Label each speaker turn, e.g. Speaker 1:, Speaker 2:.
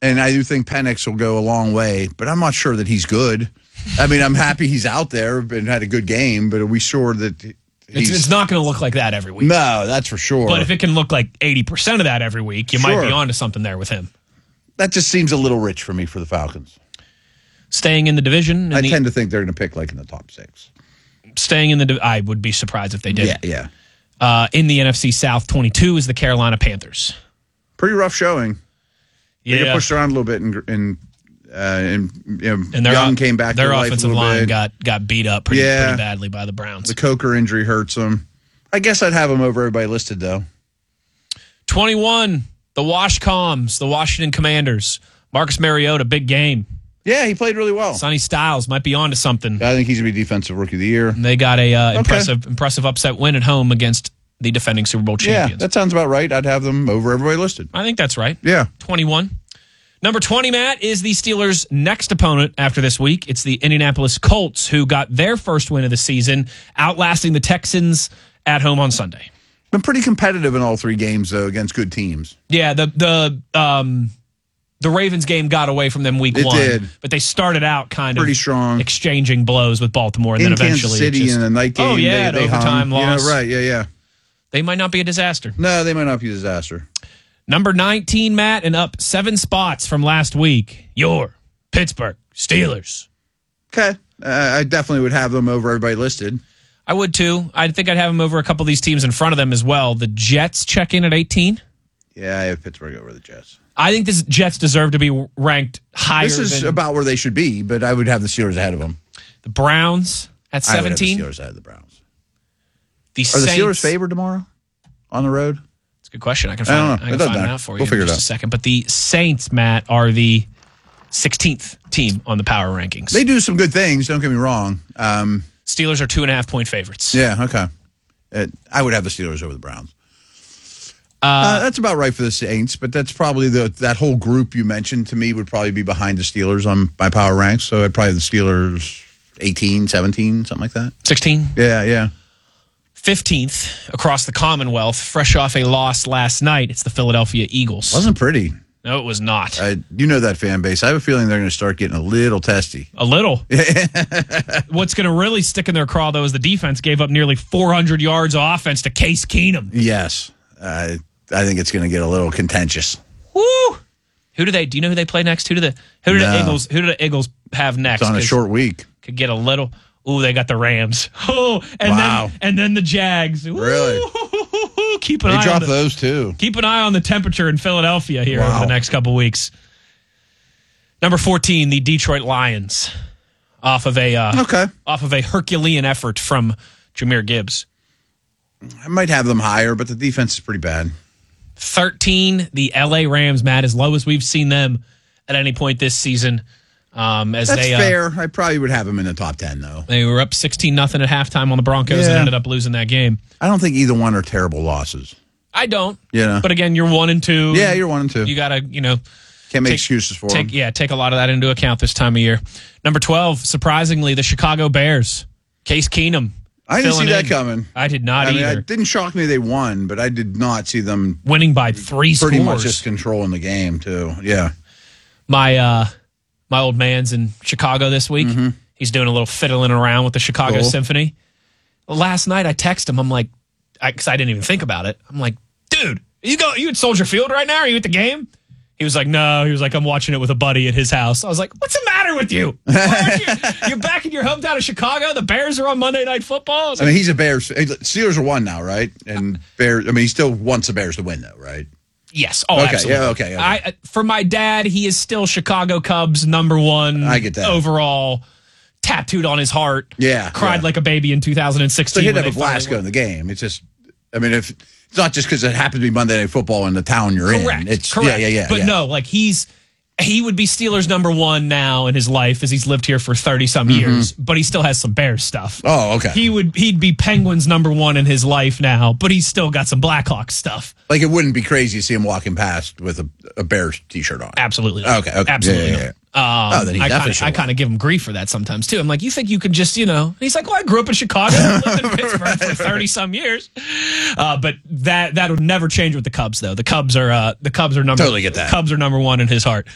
Speaker 1: And I do think Penix will go a long way, but I'm not sure that he's good. I mean, I'm happy he's out there and had a good game, but are we sure that
Speaker 2: it's not going to look like that every week?
Speaker 1: No, that's for sure.
Speaker 2: But if it can look like 80% of that every week, you might be onto something there with him.
Speaker 1: That just seems a little rich for me for the Falcons.
Speaker 2: Staying in the division.
Speaker 1: I tend to think they're going to pick like in the top 6.
Speaker 2: Staying in the I would be surprised if they did.
Speaker 1: Yeah.
Speaker 2: In the NFC South, 22 is the Carolina Panthers.
Speaker 1: Pretty rough showing. They got pushed around a little bit, and Young came back.
Speaker 2: Their
Speaker 1: to life
Speaker 2: offensive
Speaker 1: a little
Speaker 2: line
Speaker 1: bit.
Speaker 2: got beat up pretty badly by the Browns.
Speaker 1: The Coker injury hurts them. I guess I'd have them over everybody listed though.
Speaker 2: 21, the Washcoms, the Washington Commanders. Marcus Mariota, big game.
Speaker 1: Yeah, he played really well.
Speaker 2: Sonny Styles might be on to something.
Speaker 1: I think he's going to be Defensive Rookie of the Year.
Speaker 2: And they got a impressive upset win at home against the defending Super Bowl champions.
Speaker 1: Yeah, that sounds about right. I'd have them over everybody listed.
Speaker 2: I think that's right.
Speaker 1: Yeah.
Speaker 2: 21. Number 20, Matt, is the Steelers' next opponent after this week. It's the Indianapolis Colts, who got their first win of the season, outlasting the Texans at home on Sunday.
Speaker 1: Been pretty competitive in all 3 games, though, against good teams.
Speaker 2: Yeah, the Ravens game got away from them week 1. It did. But they started out kind
Speaker 1: pretty
Speaker 2: of
Speaker 1: strong,
Speaker 2: exchanging blows with Baltimore. And
Speaker 1: in
Speaker 2: then eventually
Speaker 1: Kansas City in the night game.
Speaker 2: Oh, yeah,
Speaker 1: they
Speaker 2: overtime loss.
Speaker 1: Yeah, right, yeah.
Speaker 2: They might not be a disaster.
Speaker 1: No, they might not be a disaster.
Speaker 2: Number 19, Matt, and up 7 spots from last week. Your Pittsburgh Steelers.
Speaker 1: Okay. I definitely would have them over everybody listed.
Speaker 2: I would, too. I think I'd have them over a couple of these teams in front of them as well. The Jets check in at 18.
Speaker 1: Yeah, I have Pittsburgh over the Jets.
Speaker 2: I think the Jets deserve to be ranked higher.
Speaker 1: This is about where they should be, but I would have the Steelers ahead of them.
Speaker 2: The Browns at 17.
Speaker 1: I would have the Steelers ahead of the Browns.
Speaker 2: Are
Speaker 1: the Steelers favored tomorrow on the road?
Speaker 2: That's a good question. I can find it out for you in just a second. But the Saints, Matt, are the 16th team on the power rankings.
Speaker 1: They do some good things, don't get me wrong.
Speaker 2: Steelers are 2.5-point favorites.
Speaker 1: Yeah, okay. I would have the Steelers over the Browns. That's about right for the Saints, but that's probably that whole group you mentioned to me would probably be behind the Steelers on my power ranks. So I'd probably have the Steelers 18, 17, something like that. 16? Yeah.
Speaker 2: 15th across the Commonwealth, fresh off a loss last night. It's the Philadelphia Eagles.
Speaker 1: Wasn't pretty.
Speaker 2: No, it was not.
Speaker 1: You know that fan base. I have a feeling they're going to start getting a little testy.
Speaker 2: A little. What's going to really stick in their craw, though, is the defense gave up nearly 400 yards of offense to Case Keenum.
Speaker 1: Yes. I think it's going to get a little contentious.
Speaker 2: Woo! Do you know who they play next? Who do the Eagles have next?
Speaker 1: It's on a short week.
Speaker 2: Could get a little. Ooh, they got the Rams. Oh, and then the Jags. Ooh,
Speaker 1: really?
Speaker 2: Keep an eye.
Speaker 1: They dropped those too.
Speaker 2: Keep an eye on the temperature in Philadelphia here over the next couple weeks. Number 14, the Detroit Lions, off of a Herculean effort from Jahmyr Gibbs.
Speaker 1: I might have them higher, but the defense is pretty bad.
Speaker 2: 13, the LA Rams, Matt, as low as we've seen them at any point this season. That's
Speaker 1: fair. I probably would have them in the top 10, though.
Speaker 2: They were up 16-0 at halftime on the Broncos and ended up losing that game.
Speaker 1: I don't think either one are terrible losses.
Speaker 2: I don't.
Speaker 1: Yeah.
Speaker 2: But again, you're 1 and 2.
Speaker 1: Yeah, you're 1 and 2.
Speaker 2: You got to,
Speaker 1: can't make excuses for them.
Speaker 2: Take a lot of that into account this time of year. Number 12, surprisingly, the Chicago Bears. Case Keenum.
Speaker 1: I didn't see that coming.
Speaker 2: I did not either.
Speaker 1: It didn't shock me they won, but I did not see them
Speaker 2: winning by 3 scores.
Speaker 1: Pretty much just controlling the game, too. Yeah.
Speaker 2: My old man's in Chicago this week. Mm-hmm. He's doing a little fiddling around with the Chicago Symphony. Last night, I texted him. I'm like, because I didn't even think about it. I'm like, dude, you at Soldier Field right now? Are you at the game? He was like, no. He was like, I'm watching it with a buddy at his house. I was like, what's the matter with you? You're back in your hometown of Chicago? The Bears are on Monday Night Football?
Speaker 1: I mean, he's a Bears. Steelers are 1 now, right? And Bears. I mean, he still wants the Bears to win, though, right?
Speaker 2: Yes. Oh, okay. Absolutely.
Speaker 1: Yeah, okay.
Speaker 2: For my dad, he is still Chicago Cubs #1.
Speaker 1: I get that.
Speaker 2: Overall, tattooed on his heart.
Speaker 1: Yeah.
Speaker 2: Cried like a baby in 2016.
Speaker 1: So he had a blast going the game. It's just, I mean, it's not just because it happened to be Monday Night Football in the town you're in. It's
Speaker 2: correct.
Speaker 1: Yeah.
Speaker 2: But no, like he would be Steelers #1 now in his life as he's lived here for 30-some years, but he still has some Bears stuff.
Speaker 1: Oh, okay.
Speaker 2: He'd be Penguins #1 in his life now, but he's still got some Blackhawks stuff.
Speaker 1: Like it wouldn't be crazy to see him walking past with a Bears t-shirt on.
Speaker 2: Absolutely.
Speaker 1: Okay.
Speaker 2: Absolutely.
Speaker 1: Yeah.
Speaker 2: Then I kind of give him grief for that sometimes too. I'm like, you think you could just, he's like, well, I grew up in Chicago, lived in Pittsburgh for 30-some years. But that would never change with the Cubs though. The Cubs are number
Speaker 1: totally get that.
Speaker 2: Cubs are #1 in his heart.